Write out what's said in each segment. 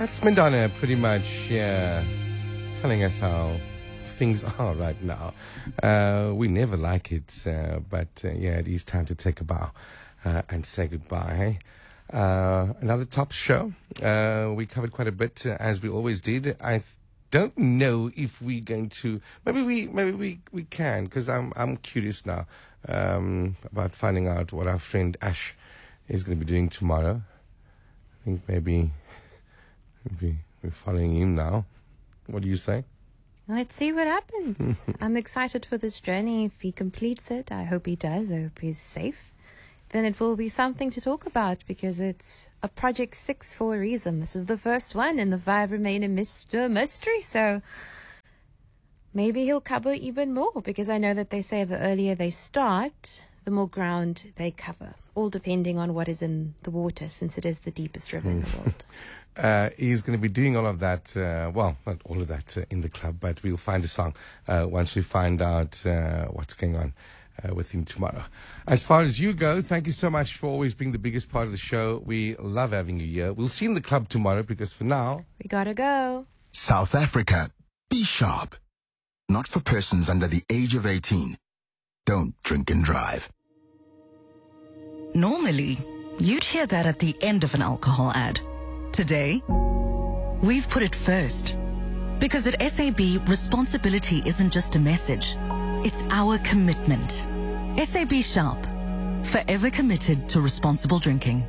That's Madonna pretty much telling us how things are right now. We never like it, but it is time to take a bow and say goodbye. Another top show. We covered quite a bit, as we always did. I don't know if we're going to. Maybe we can, because I'm curious now about finding out what our friend Ash is going to be doing tomorrow. I think maybe we're following him now. What do you say? Let's see what happens. I'm excited for this journey. If he completes it, I hope he does. I hope he's safe. Then it will be something to talk about, because it's a Project 6 for a reason. This is the first one, and the 5 remain a mystery. So maybe he'll cover even more, because I know that they say the earlier they start, the more ground they cover, all depending on what is in the water, since it is the deepest river in the world. He's going to be doing all of that, well, not all of that in the club, but we'll find a song once we find out what's going on with him tomorrow. As far as you go, thank you so much for always being the biggest part of the show. We love having you here. We'll see you in the club tomorrow, because for now, we gotta go. South Africa, be sharp. Not for persons under the age of 18. Don't drink and drive. Normally, you'd hear that at the end of an alcohol ad. Today, we've put it first. Because at SAB, responsibility isn't just a message. It's our commitment. SAB Sharp. Forever committed to responsible drinking.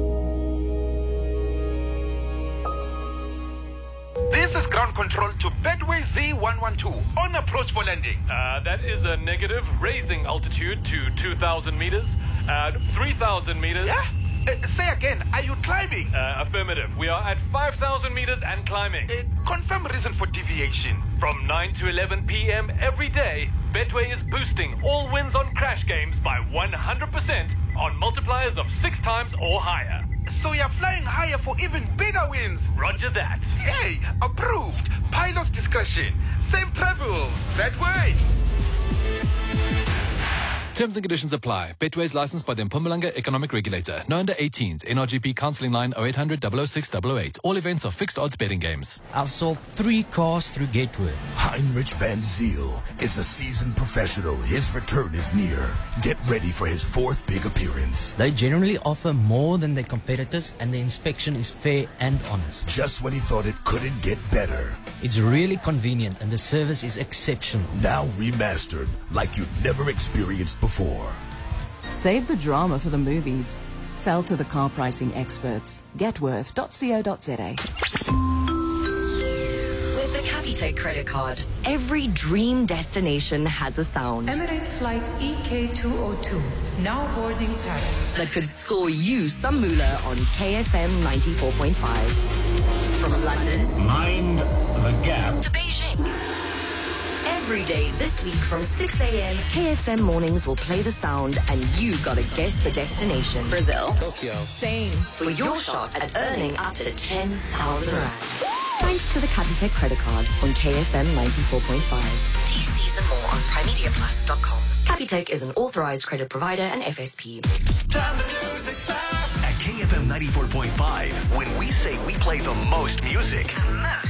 This is ground control to Betway Z112 on approach for landing. That is a negative, raising altitude to 2,000 meters, 3,000 meters. Yeah? Say again, are you climbing? Affirmative. We are at 5,000 meters and climbing. Confirm reason for deviation. From 9 to 11 p.m. every day, Betway is boosting all wins on crash games by 100% on multipliers of 6 times or higher. So you're flying higher for even bigger wins. Roger that. Hey, approved. Pilot's discretion. Safe travels. Betway. Terms and conditions apply. Betway is licensed by the Mpumalanga Economic Regulator. No under 18s. NRGP counselling line 0800 006 008. All events are fixed odds betting games. I've sold 3 cars through Gateway. Heinrich Van Zyl is a seasoned professional. His return is near. Get ready for his 4th big appearance. They generally offer more than their competitors, and the inspection is fair and honest. Just when he thought it couldn't get better. It's really convenient, and the service is exceptional. Now remastered like you've never experienced before. Save the drama for the movies. Sell to the car pricing experts. Getworth.co.za. With the Capitec credit card, every dream destination has a sound. Emirates flight EK202, now boarding Paris. That could score you some moolah on KFM 94.5. From London, mind the gap, to Beijing. Every day this week from 6 a.m., KFM Mornings will play the sound, and you gotta guess the destination. Brazil, Tokyo, Spain, for your shot at earning up to 10,000 rand. Thanks to the Capitec credit card on KFM 94.5. TCs and more on primediaplus.com. Capitec is an authorized credit provider and FSP. Turn the music back. At KFM 94.5, when we say we play the most music,